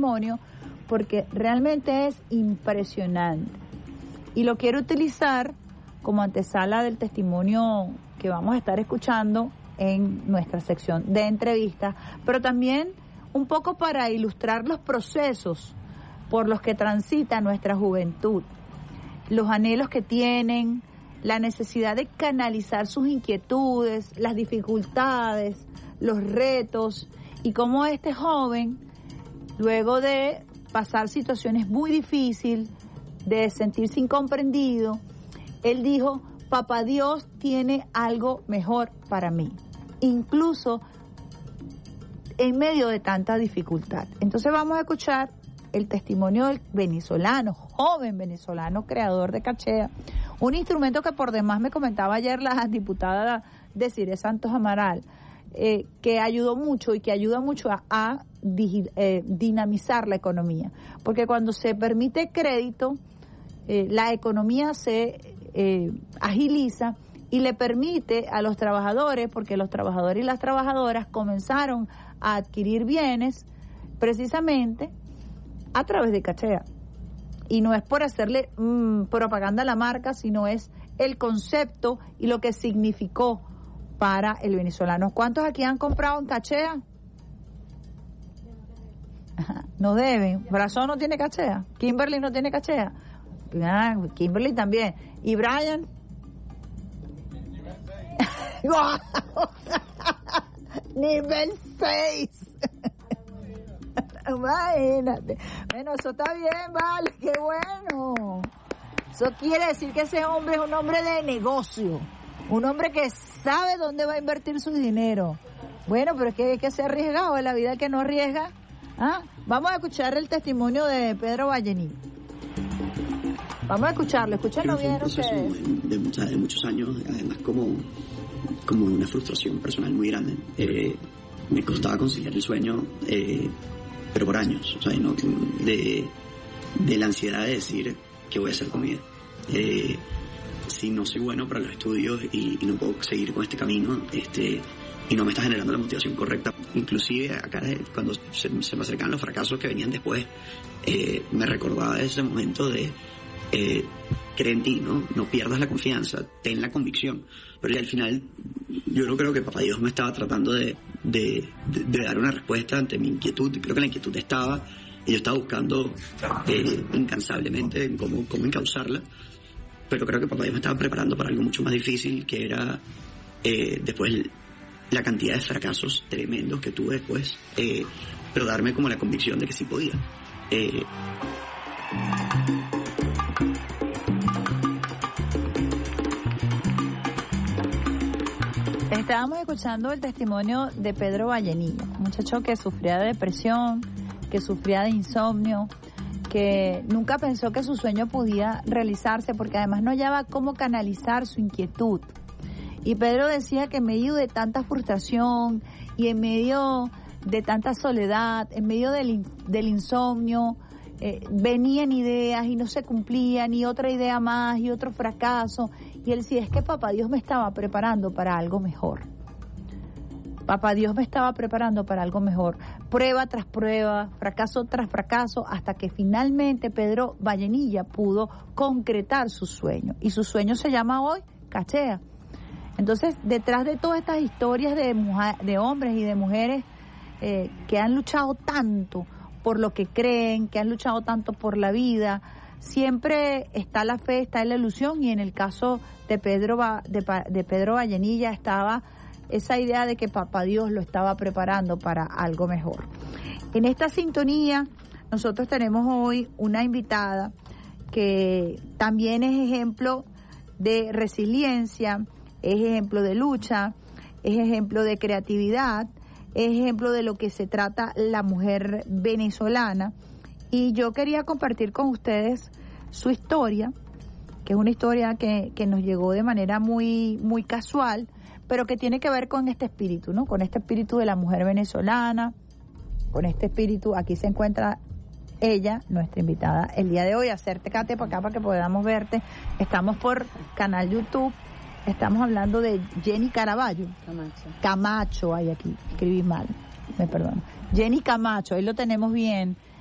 testimonio porque realmente es impresionante. Y lo quiero utilizar como antesala del testimonio que vamos a estar escuchando en nuestra sección de entrevistas, pero también un poco para ilustrar los procesos por los que transita nuestra juventud, los anhelos que tienen, la necesidad de canalizar sus inquietudes, las dificultades, los retos, y cómo este joven, luego de pasar situaciones muy difíciles, de sentirse incomprendido, él dijo: Papá Dios tiene algo mejor para mí, incluso en medio de tanta dificultad. Entonces vamos a escuchar el testimonio del venezolano, joven venezolano, creador de cachea, un instrumento que por demás me comentaba ayer la diputada Desiree Santos Amaral, que ayudó mucho y que ayuda mucho a dinamizar la economía, porque cuando se permite crédito, la economía se agiliza y le permite a los trabajadores, porque los trabajadores y las trabajadoras comenzaron a adquirir bienes precisamente a través de cachea. Y no es por hacerle propaganda a la marca, sino es el concepto y lo que significó para el venezolano. ¿Cuántos aquí han comprado en cachea? No deben. Brazón no tiene cachea. Kimberly no tiene cachea. Kimberly también. ¿Y Brian? Nivel 6. Imagínate. Bueno, eso está bien, vale, qué bueno. Eso quiere decir que ese hombre es un hombre de negocio, un hombre que sabe dónde va a invertir su dinero. Bueno, pero es que hay que ser arriesgado, en la vida el que no arriesga. Vamos a escuchar el testimonio de Pedro Vallenilla. Vamos a escucharlo, escúchenlo bien ustedes. De muchos años, además como una frustración personal muy grande. Me costaba conciliar el sueño, pero por años, o sea, ¿no? de la ansiedad de decir qué voy a hacer con mi vida. Si no soy bueno para los estudios y no puedo seguir con este camino, y no me está generando la motivación correcta. Inclusive acá cuando se me acercaban los fracasos que venían después, me recordaba ese momento de cree en ti, no pierdas la confianza, ten la convicción. Pero al final yo no creo que Papá Dios me estaba tratando de dar una respuesta ante mi inquietud. Creo que la inquietud estaba y yo estaba buscando incansablemente en cómo encauzarla, pero creo que Papá Dios me estaba preparando para algo mucho más difícil, que era después la cantidad de fracasos tremendos que tuve después, pero darme como la convicción de que sí podía. Estábamos escuchando el testimonio de Pedro Vallenilla, un muchacho que sufría de depresión, que sufría de insomnio, que nunca pensó que su sueño podía realizarse porque además no hallaba cómo canalizar su inquietud. Y Pedro decía que en medio de tanta frustración y en medio de tanta soledad, en medio del insomnio, venían ideas y no se cumplían, y otra idea más y otro fracaso. Y él decía, es que Papá Dios me estaba preparando para algo mejor. Papá Dios me estaba preparando para algo mejor. Prueba tras prueba, fracaso tras fracaso, hasta que finalmente Pedro Vallenilla pudo concretar su sueño. Y su sueño se llama hoy Cachea. Entonces, detrás de todas estas historias de hombres y de mujeres que han luchado tanto por lo que creen, que han luchado tanto por la vida, siempre está la fe, está la ilusión, y en el caso de Pedro Vallenilla estaba esa idea de que Papá Dios lo estaba preparando para algo mejor. En esta sintonía nosotros tenemos hoy una invitada que también es ejemplo de resiliencia, es ejemplo de lucha, es ejemplo de creatividad, es ejemplo de lo que se trata la mujer venezolana. Y yo quería compartir con ustedes su historia, que es una historia que nos llegó de manera muy, muy casual, pero que tiene que ver con este espíritu, ¿no? Con este espíritu de la mujer venezolana, con este espíritu. Aquí se encuentra ella, nuestra invitada el día de hoy. Acércate para acá para que podamos verte. Estamos por canal YouTube. Estamos hablando de Jenny Caraballo. Camacho, hay aquí, escribí mal, me perdono. Jenny Camacho, ahí lo tenemos bien.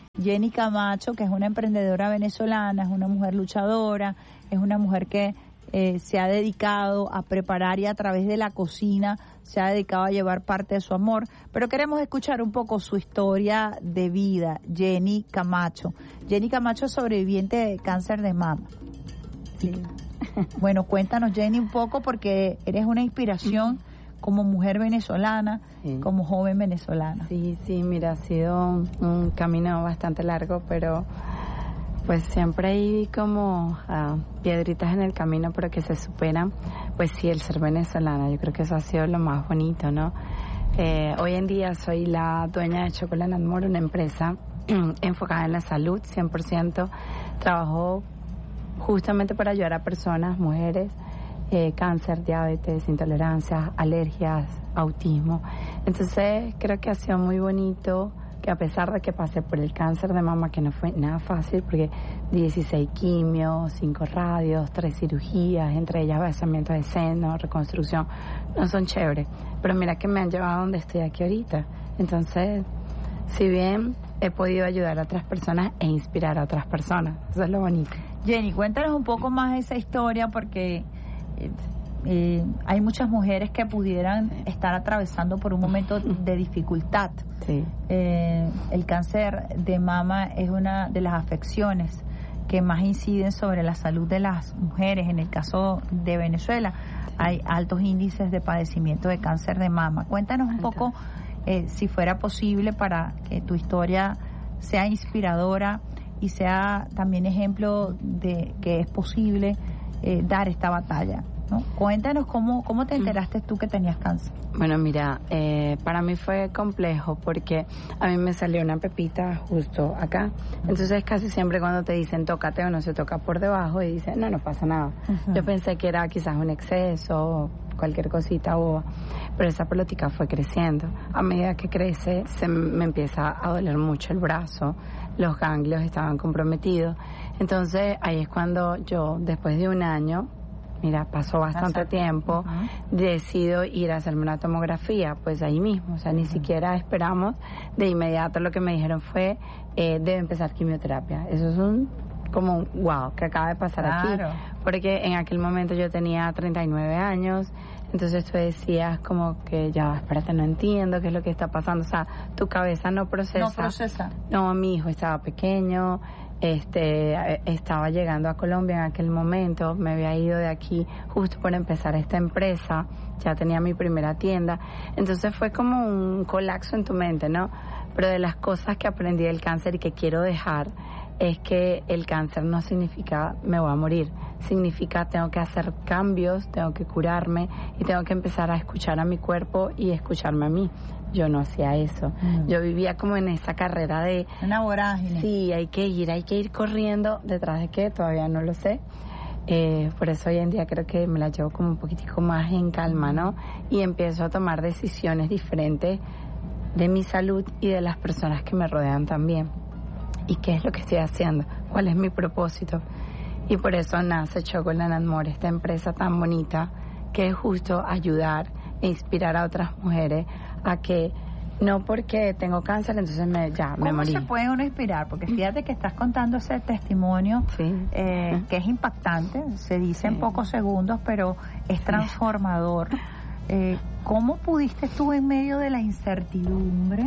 Jenny Camacho, que es una emprendedora venezolana, es una mujer luchadora, es una mujer que se ha dedicado a preparar y a través de la cocina se ha dedicado a llevar parte de su amor. Pero queremos escuchar un poco su historia de vida, Jenny Camacho. Jenny Camacho es sobreviviente de cáncer de mama. Sí. Bueno, cuéntanos, Jenny, un poco, porque eres una inspiración como mujer venezolana, Sí. como joven venezolana. Sí, mira, ha sido un camino bastante largo, pero pues siempre hay como piedritas en el camino, pero que se superan. Pues sí, el ser venezolana, yo creo que eso ha sido lo más bonito, ¿no? Hoy en día soy la dueña de Chocolate and More, una empresa enfocada en la salud, 100%. Trabajo justamente para ayudar a personas, mujeres, cáncer, diabetes, intolerancias, alergias, autismo. Entonces creo que ha sido muy bonito que a pesar de que pasé por el cáncer de mama, que no fue nada fácil, porque 16 quimios, 5 radios, 3 cirugías, entre ellas vaciamiento de seno, reconstrucción, no son chéveres, pero mira que me han llevado a donde estoy aquí ahorita. Entonces, si bien he podido ayudar a otras personas e inspirar a otras personas, eso es lo bonito. Jenny, cuéntanos un poco más de esa historia, porque hay muchas mujeres que pudieran estar atravesando por un momento de dificultad. Sí. El cáncer de mama es una de las afecciones que más inciden sobre la salud de las mujeres. En el caso de Venezuela hay altos índices de padecimiento de cáncer de mama. Cuéntanos un poco, si fuera posible, para que tu historia sea inspiradora y sea también ejemplo de que es posible dar esta batalla, ¿no? Cuéntanos cómo te enteraste tú que tenías cáncer. Bueno, mira, para mí fue complejo porque a mí me salió una pepita justo acá. Entonces casi siempre cuando te dicen tócate, uno se toca por debajo y dice no pasa nada. Uh-huh. Yo pensé que era quizás un exceso o cualquier cosita boba, pero esa pelotica fue creciendo. A medida que crece me empieza a doler mucho el brazo, los ganglios estaban comprometidos. Entonces ahí es cuando yo, después de un año, mira, pasó bastante tiempo, decido ir a hacerme una tomografía, pues ahí mismo, o sea, ni siquiera esperamos. De inmediato lo que me dijeron fue, debe empezar quimioterapia. Eso es como un wow, que acaba de pasar aquí, porque en aquel momento yo tenía 39 años, entonces tú decías como que ya, espérate, no entiendo qué es lo que está pasando, o sea, tu cabeza no procesa. No, mi hijo estaba pequeño, estaba llegando a Colombia en aquel momento, me había ido de aquí justo por empezar esta empresa, ya tenía mi primera tienda, entonces fue como un colapso en tu mente, ¿no? Pero de las cosas que aprendí del cáncer y que quiero dejar es que el cáncer no significa me voy a morir, significa tengo que hacer cambios, tengo que curarme y tengo que empezar a escuchar a mi cuerpo y escucharme a mí. Yo no hacía eso. Yo vivía como en esa carrera de una vorágine. Sí, hay que ir corriendo detrás de qué, todavía no lo sé. Por eso hoy en día creo que me la llevo como un poquitico más en calma, ¿no? Y empiezo a tomar decisiones diferentes de mi salud y de las personas que me rodean también. ¿Y qué es lo que estoy haciendo? ¿Cuál es mi propósito? Y por eso nace Chocolate and More, esta empresa tan bonita que es justo ayudar e inspirar a otras mujeres a que no porque tengo cáncer entonces me morí. ¿Cómo se puede uno inspirar? Porque fíjate que estás contando ese testimonio que es impactante, se dice en pocos segundos, pero es transformador. ¿Cómo pudiste tú en medio de la incertidumbre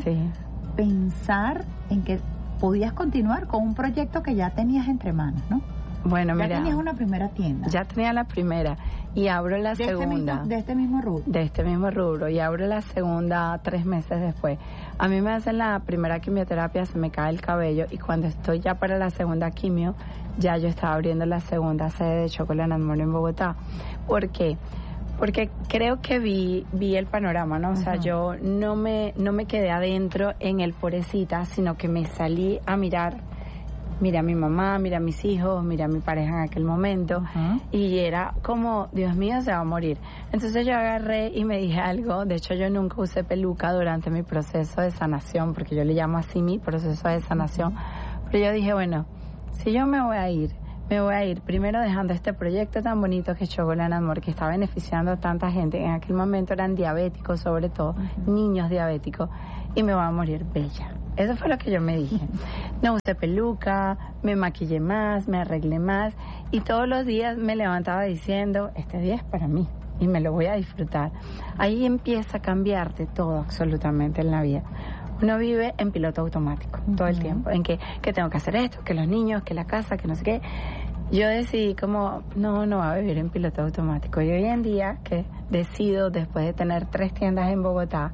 pensar en que podías continuar con un proyecto que ya tenías entre manos, ¿no? Bueno, ya mira, tenías una primera tienda. Ya tenía la primera y abro la segunda. De este mismo rubro. De este mismo rubro y abro la segunda 3 meses después. A mí me hacen la primera quimioterapia, se me cae el cabello y cuando estoy ya para la segunda quimio, ya yo estaba abriendo la segunda sede de Chocolate and More en Bogotá. ¿Por qué? Porque creo que vi el panorama, ¿no? O sea, yo no me quedé adentro en el pobrecita, sino que me salí a mirar. Mira a mi mamá, mira a mis hijos, mira a mi pareja en aquel momento. Y era como, Dios mío, se va a morir. Entonces yo agarré y me dije algo. De hecho, yo nunca usé peluca durante mi proceso de sanación, porque yo le llamo así mi proceso de sanación. Pero yo dije, bueno, si yo me voy a ir primero dejando este proyecto tan bonito que es Chocolate and More, que está beneficiando a tanta gente. En aquel momento eran diabéticos, sobre todo, niños diabéticos, y me voy a morir bella. Eso fue lo que yo me dije. No usé peluca, me maquillé más, me arreglé más y todos los días me levantaba diciendo, este día es para mí y me lo voy a disfrutar. Ahí empieza a cambiarte todo absolutamente en la vida. Uno vive en piloto automático todo el tiempo, en que tengo que hacer esto, que los niños, que la casa, que no sé qué. Yo decidí como, no voy a vivir en piloto automático. Y hoy en día que decido, después de tener 3 tiendas en Bogotá,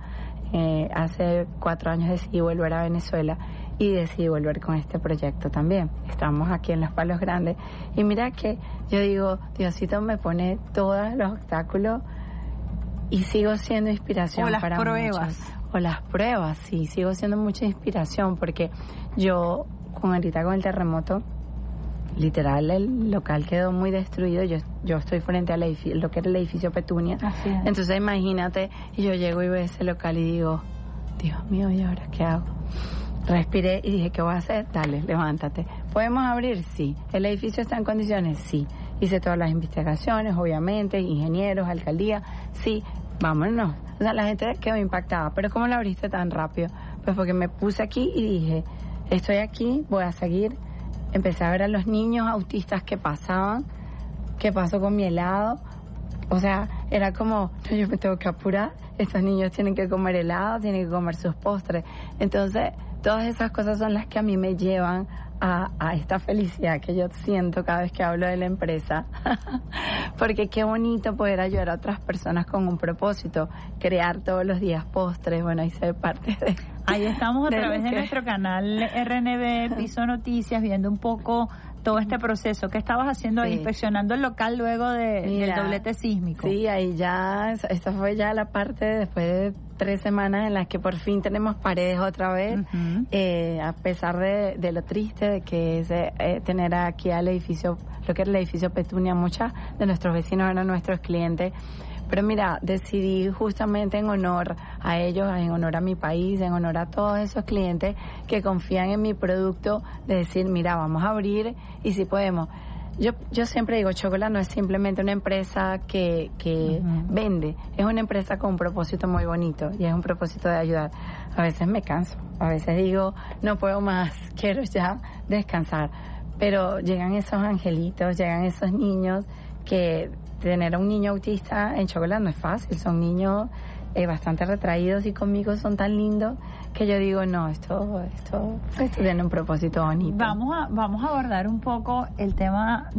hace 4 años decidí volver a Venezuela y decidí volver con este proyecto también. Estamos aquí en Los Palos Grandes y mira que yo digo, Diosito me pone todos los obstáculos y sigo siendo inspiración para muchos. O las pruebas, sí, sigo siendo mucha inspiración porque yo, ahorita con el terremoto, literal el local quedó muy destruido. Yo estoy frente a lo que era el edificio Petunia. Entonces imagínate, y yo llego y veo ese local y digo, Dios mío, ¿y ahora qué hago? Respiré y dije, ¿qué voy a hacer? Dale, levántate. ¿Podemos abrir? Sí. ¿El edificio está en condiciones? Sí. Hice todas las investigaciones, obviamente, ingenieros, alcaldía, sí, vámonos. O sea, la gente quedó impactada. ¿Pero cómo lo abriste tan rápido? Pues porque me puse aquí y dije, estoy aquí, voy a seguir. Empecé a ver a los niños autistas que pasaban, qué pasó con mi helado. O sea, era como, no, yo me tengo que apurar, estos niños tienen que comer helado, tienen que comer sus postres. Entonces, todas esas cosas son las que a mí me llevan a esta felicidad que yo siento cada vez que hablo de la empresa. Porque qué bonito poder ayudar a otras personas con un propósito, crear todos los días postres, bueno, y ser parte de... Ahí estamos a través de nuestro canal RNB, Piso Noticias, viendo un poco todo este proceso. ¿Qué estabas haciendo ahí? Inspeccionando el local luego del doblete sísmico. Sí, ahí ya, esta fue ya la parte después de 3 semanas en las que por fin tenemos paredes otra vez, a pesar de lo triste de que es tener aquí al edificio, lo que era el edificio Petunia, muchos de nuestros vecinos eran nuestros clientes. Pero mira, decidí justamente en honor a ellos, en honor a mi país, en honor a todos esos clientes que confían en mi producto, de decir, mira, vamos a abrir y si podemos. Yo siempre digo, Chocolate no es simplemente una empresa que vende, es una empresa con un propósito muy bonito y es un propósito de ayudar. A veces me canso, a veces digo, no puedo más, quiero ya descansar. Pero llegan esos angelitos, llegan esos niños que... Tener a un niño autista en Chocolate no es fácil, son niños bastante retraídos y conmigo son tan lindos que yo digo, no, esto tiene un propósito bonito. Vamos a abordar un poco el tema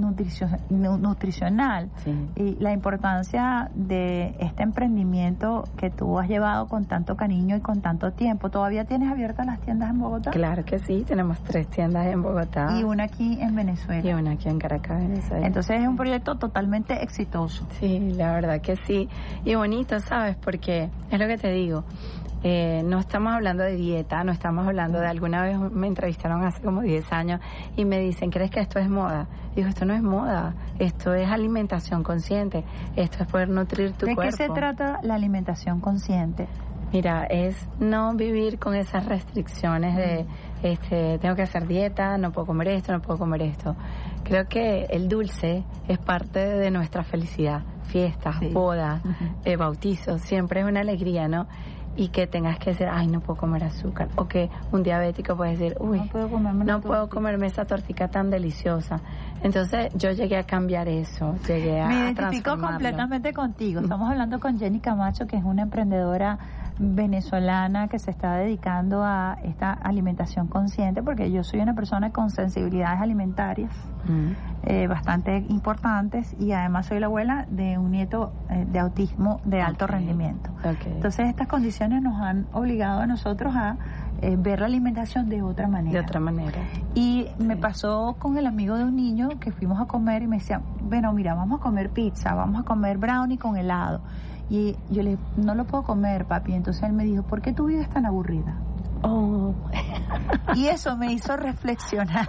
nutricional y la importancia de este emprendimiento que tú has llevado con tanto cariño y con tanto tiempo. ¿Todavía tienes abiertas las tiendas en Bogotá? Claro que sí, tenemos 3 tiendas en Bogotá. Y una aquí en Venezuela. Y una aquí en Caracas, Venezuela. Entonces es un proyecto totalmente exitoso. Sí, la verdad que sí. Y bonito, ¿sabes? Porque es lo que te digo. No estamos hablando de dieta, no estamos hablando de... Alguna vez me entrevistaron hace como 10 años y me dicen, ¿crees que esto es moda? Digo, esto no es moda, esto es alimentación consciente, esto es poder nutrir tu cuerpo. ¿De qué se trata la alimentación consciente? Mira, es no vivir con esas restricciones de tengo que hacer dieta, no puedo comer esto, no puedo comer esto. Creo que el dulce es parte de nuestra felicidad, fiestas, bodas, bautizos, siempre es una alegría, ¿no? Y que tengas que decir, ay, no puedo comer azúcar. O que un diabético puede decir, uy, no puedo comerme esa tortica tan deliciosa. Entonces yo llegué a cambiar eso, llegué a me identifico completamente contigo. Estamos hablando con Jenny Camacho, que es una emprendedora venezolana que se está dedicando a esta alimentación consciente, porque yo soy una persona con sensibilidades alimentarias bastante importantes y además soy la abuela de un nieto de autismo de alto rendimiento. Entonces estas condiciones nos han obligado a nosotros a ver la alimentación de otra manera. Y me pasó con el amigo de un niño que fuimos a comer y me decía, bueno, mira, vamos a comer pizza, vamos a comer brownie con helado. Y yo le dije, no lo puedo comer, papi. Entonces él me dijo, ¿por qué tu vida es tan aburrida? Y eso me hizo reflexionar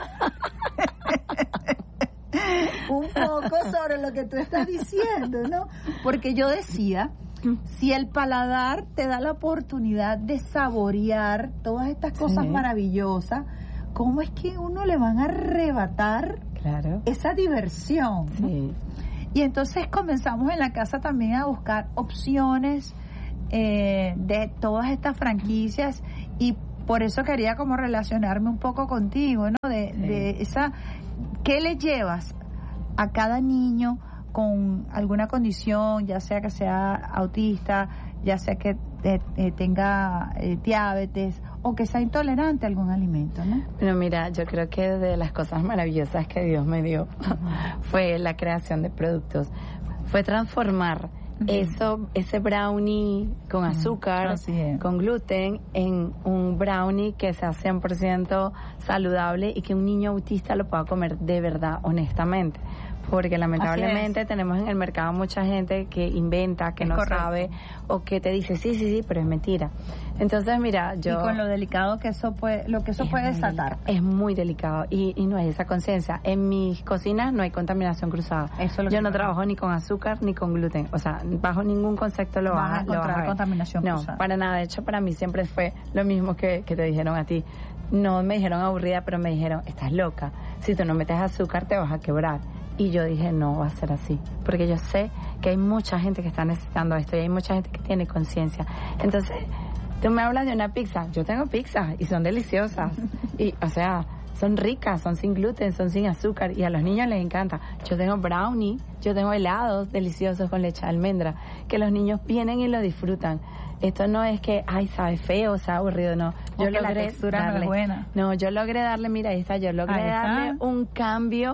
un poco sobre lo que tú estás diciendo, ¿no? Porque yo decía, si el paladar te da la oportunidad de saborear todas estas cosas maravillosas, ¿cómo es que uno le van a arrebatar esa diversión? Sí. Y entonces comenzamos en la casa también a buscar opciones de todas estas franquicias y por eso quería como relacionarme un poco contigo, ¿no? De esa, ¿qué le llevas a cada niño con alguna condición, ya sea que sea autista, ya sea que tenga diabetes o que sea intolerante a algún alimento, ¿no? Pero mira, yo creo que de las cosas maravillosas que Dios me dio fue la creación de productos, fue transformar ese brownie con azúcar, con gluten, en un brownie que sea 100% saludable y que un niño autista lo pueda comer de verdad, honestamente. Porque lamentablemente tenemos en el mercado mucha gente que inventa, que no sabe, o que te dice sí, pero es mentira. Entonces, mira, yo... Y con lo delicado que eso puede, lo que eso puede desatar. Es muy delicado y no hay esa conciencia. En mis cocinas no hay contaminación cruzada. Yo no trabajo ni con azúcar ni con gluten. O sea, bajo ningún concepto lo vas a encontrar contaminación cruzada. No, para nada. De hecho, para mí siempre fue lo mismo que te dijeron a ti. No me dijeron aburrida, pero me dijeron, estás loca. Si tú no metes azúcar, te vas a quebrar. Y yo dije, no va a ser así, porque yo sé que hay mucha gente que está necesitando esto y hay mucha gente que tiene conciencia. Entonces, tú me hablas de una pizza, yo tengo pizzas y son deliciosas, y o sea, son ricas, son sin gluten, son sin azúcar y a los niños les encanta. Yo tengo brownie, yo tengo helados deliciosos con leche de almendra, que los niños vienen y lo disfrutan. Esto no es que, sabe feo, sabe aburrido, no. Yo logré la textura darle, no es buena. No, yo logré darle, mira, yo logré darle un cambio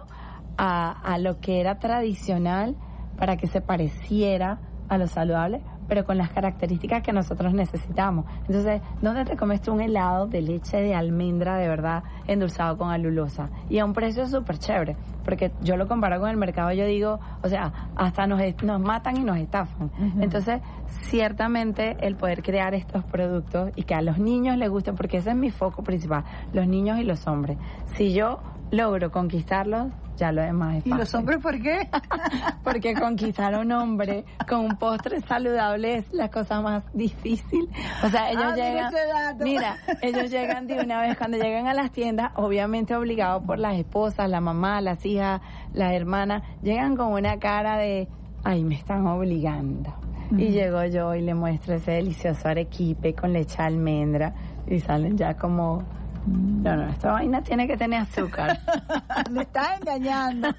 a lo que era tradicional para que se pareciera a lo saludable, pero con las características que nosotros necesitamos. Entonces, ¿dónde te comes tú un helado de leche de almendra de verdad endulzado con alulosa? Y a un precio súper chévere, porque yo lo comparo con el mercado, yo digo, o sea, hasta nos matan y nos estafan. Entonces, ciertamente el poder crear estos productos y que a los niños les gusten, porque ese es mi foco principal, los niños y los hombres. Si yo logro conquistarlos, ya lo demás es fácil. ¿Y los hombres por qué? Porque conquistar a un hombre con un postre saludable es la cosa más difícil. O sea, ellos llegan... ellos llegan de una vez, cuando llegan a las tiendas, obviamente obligados por las esposas, la mamá, las hijas, las hermanas, llegan con una cara de, me están obligando. Y llego yo y le muestro ese delicioso arequipe con leche de almendra y salen ya como... No, esta vaina tiene que tener azúcar. Me estás engañando.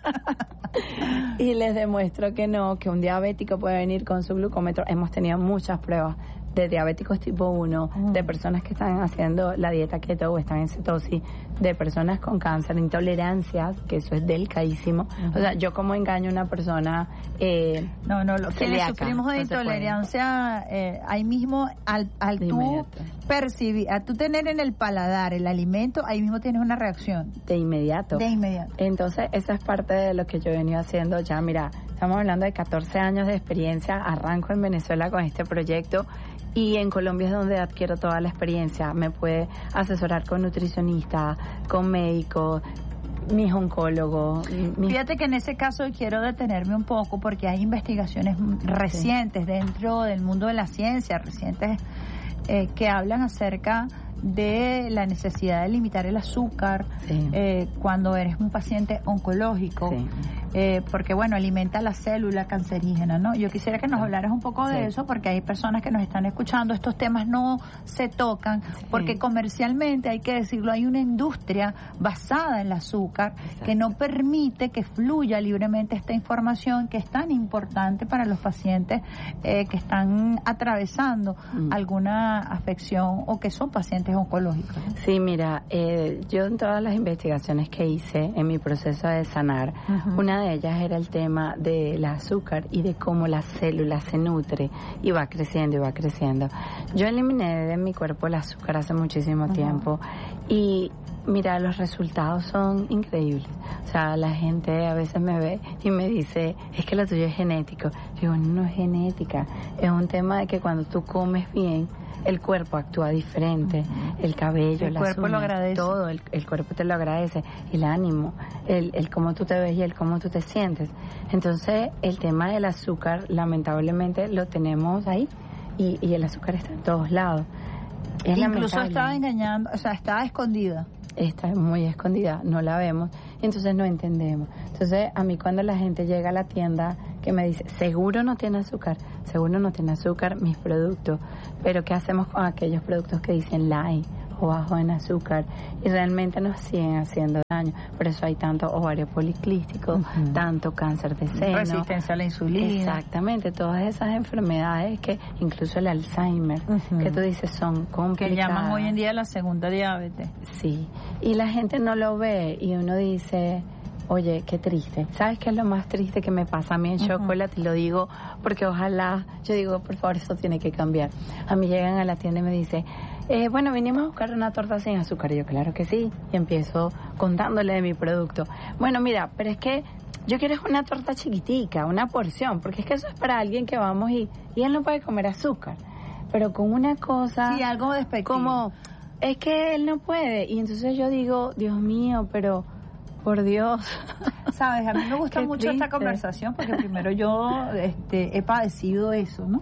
Y les demuestro que no, que un diabético puede venir con su glucómetro. Hemos tenido muchas pruebas de diabéticos tipo 1, de personas que están haciendo la dieta keto o están en cetosis, de personas con cáncer, intolerancias, que eso es delicadísimo. O sea, yo como engaño a una persona lo que le sufrimos de intolerancia, ahí mismo al tú percibir, al tú tener en el paladar el alimento, ahí mismo tienes una reacción. De inmediato. Entonces, esa es parte de lo que yo he venido haciendo ya, mira, estamos hablando de 14 años de experiencia, arranco en Venezuela con este proyecto y en Colombia es donde adquiero toda la experiencia. Me puede asesorar con nutricionistas, con médicos, mis oncólogos. Fíjate que en ese caso quiero detenerme un poco porque hay investigaciones recientes dentro del mundo de la ciencia, recientes que hablan acerca de la necesidad de limitar el azúcar cuando eres un paciente oncológico, porque bueno, alimenta la célula cancerígena, ¿no? Yo quisiera que nos hablaras un poco de eso, porque hay personas que nos están escuchando, estos temas no se tocan, porque comercialmente, hay que decirlo, hay una industria basada en el azúcar que no permite que fluya libremente esta información que es tan importante para los pacientes que están atravesando alguna afección o que son pacientes oncológicos. Sí, mira, yo en todas las investigaciones que hice en mi proceso de sanar, una de ellas era el tema del azúcar y de cómo la célula se nutre y va creciendo y va creciendo. Yo eliminé de mi cuerpo el azúcar hace muchísimo tiempo y mira, los resultados son increíbles. O sea, la gente a veces me ve y me dice, es que lo tuyo es genético. Yo digo, no es genética, es un tema de que cuando tú comes bien, el cuerpo actúa diferente, el cabello, las uñas, lo agradece. Todo, el cuerpo te lo agradece, el ánimo, el cómo tú te ves y el cómo tú te sientes. Entonces, el tema del azúcar, lamentablemente, lo tenemos ahí y el azúcar está en todos lados. Incluso estaba engañando, o sea, estaba escondida. Está muy escondida, no la vemos, y entonces no entendemos. Entonces, a mí cuando la gente llega a la tienda que me dice, seguro no tiene azúcar mis productos, pero ¿qué hacemos con aquellos productos que dicen light o bajo en azúcar, y realmente nos siguen haciendo daño. Por eso hay tanto ovario poliquístico, tanto cáncer de seno, resistencia a la insulina. Exactamente, todas esas enfermedades que incluso el Alzheimer, que tú dices son complicadas. Que llaman hoy en día la segunda diabetes. Sí, y la gente no lo ve y uno dice, oye, qué triste. ¿Sabes qué es lo más triste que me pasa a mí en Chocolate? Y lo digo porque ojalá, yo digo, por favor, eso tiene que cambiar. A mí llegan a la tienda y me dicen, bueno, vinimos a buscar una torta sin azúcar. Y yo, claro que sí. Y empiezo contándole de mi producto. Bueno, mira, pero es que yo quiero una torta chiquitica, una porción, porque es que eso es para alguien que vamos y él no puede comer azúcar. Pero con una cosa... Sí, algo despectivo. Como, es que él no puede. Y entonces yo digo, Dios mío, pero... Por Dios. Sabes, a mí me gusta mucho triste. esta conversación porque primero yo he padecido eso, ¿no?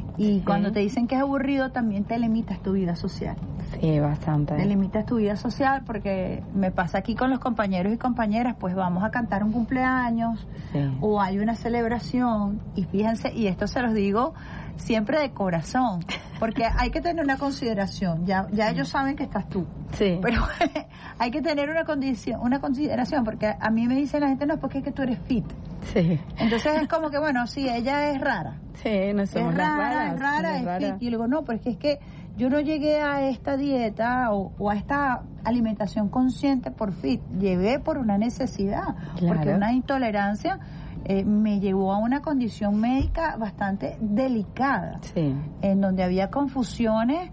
Y cuando te dicen que es aburrido, también te limitas tu vida social. Sí, bastante. Te limitas tu vida social porque me pasa aquí con los compañeros y compañeras, pues vamos a cantar un cumpleaños o hay una celebración y fíjense, y esto se los digo siempre de corazón, porque hay que tener una consideración, ya ellos saben que estás tú, pero hay que tener una consideración, porque a mí me dice la gente, no, porque es que tú eres fit. Sí. Entonces es como que, bueno, sí, ella es rara. Sí, no somos rara, es fit. Y luego, no, pero es que yo no llegué a esta dieta o a esta alimentación consciente por fit, llegué por una necesidad, porque una intolerancia me llevó a una condición médica bastante delicada, en donde había confusiones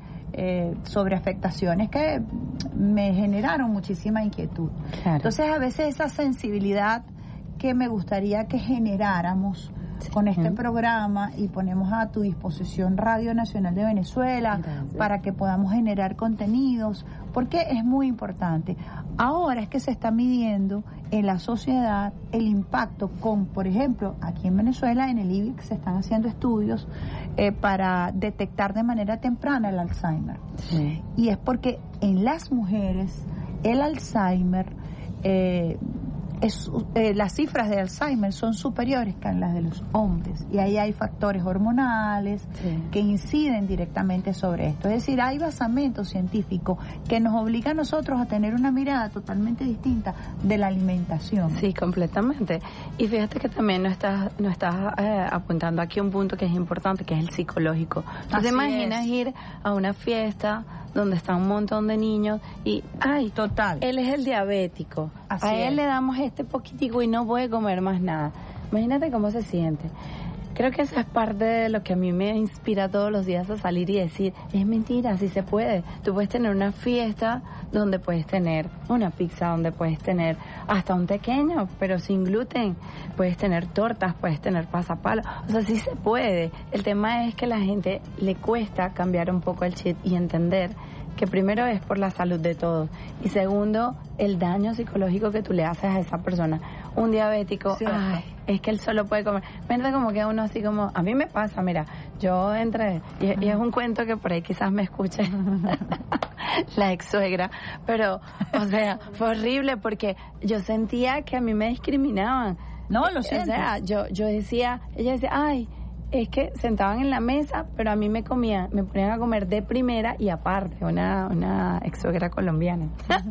sobre afectaciones que me generaron muchísima inquietud. Entonces, a veces esa sensibilidad que me gustaría que generáramos con este programa, y ponemos a tu disposición Radio Nacional de Venezuela para que podamos generar contenidos, porque es muy importante. Ahora es que se está midiendo en la sociedad el impacto con, por ejemplo, aquí en Venezuela, en el IBIC se están haciendo estudios para detectar de manera temprana el Alzheimer. Y es porque en las mujeres el Alzheimer las cifras de Alzheimer son superiores que las de los hombres, y ahí hay factores hormonales que inciden directamente sobre esto. Es decir, hay basamento científico que nos obliga a nosotros a tener una mirada totalmente distinta de la alimentación. Sí, completamente. Y fíjate que también no estás apuntando aquí un punto que es importante, que es el psicológico. ¿Tú te imaginas ir a una fiesta donde está un montón de niños y, él es el diabético, a él le damos este poquitico y no puede comer más nada? Imagínate cómo se siente. Creo que esa es parte de lo que a mí me inspira todos los días a salir y decir, es mentira, sí se puede. Tú puedes tener una fiesta donde puedes tener una pizza, donde puedes tener hasta un pequeño, pero sin gluten. Puedes tener tortas, puedes tener pasapalos. O sea, sí se puede. El tema es que a la gente le cuesta cambiar un poco el chip y entender que primero es por la salud de todos y segundo, el daño psicológico que tú le haces a esa persona. Un diabético, es que él solo puede comer. Fíjate como que uno así como, a mí me pasa, mira, yo entré, y es un cuento que por ahí quizás me escuche la ex suegra, pero, o sea, fue horrible porque yo sentía que a mí me discriminaban. No, lo siento. O sea, yo decía, ella decía, es que sentaban en la mesa, pero a mí me ponían a comer de primera y aparte, una ex suegra colombiana.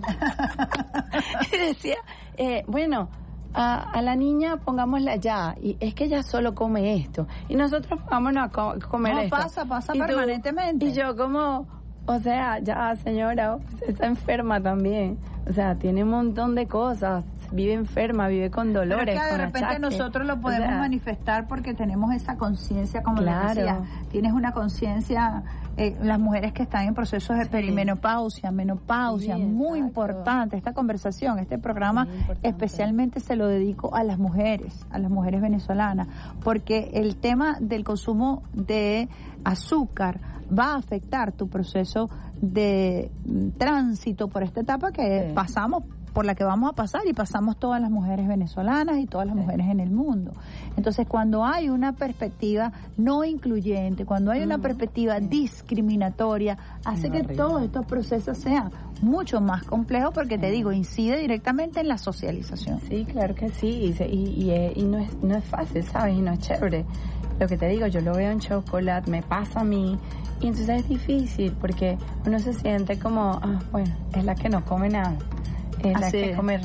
Y decía, bueno, a la niña pongámosla ya, y es que ella solo come esto, y nosotros vámonos a comer esto. Pasa permanentemente. Y yo como, o sea, ya señora, está enferma también, o sea, tiene un montón de cosas, vive enferma, vive con dolores. Pero es que de repente achaques. Nosotros lo podemos manifestar porque tenemos esa conciencia, como les decía, tienes una conciencia, las mujeres que están en procesos de perimenopausia, menopausia, muy importante esta conversación, este programa especialmente se lo dedico a las mujeres venezolanas, porque el tema del consumo de azúcar va a afectar tu proceso de tránsito por esta etapa que pasamos por la que vamos a pasar, y pasamos todas las mujeres venezolanas y todas las mujeres en el mundo. Entonces, cuando hay una perspectiva no incluyente, cuando hay una perspectiva discriminatoria, hace que todos estos procesos sean mucho más complejos, porque te digo, incide directamente en la socialización. Sí, claro que sí, y no es fácil, ¿sabes? Y no es chévere. Lo que te digo, yo lo veo en Chocolate, me pasa a mí, y entonces es difícil porque uno se siente como, bueno, es la que no come nada, es la que come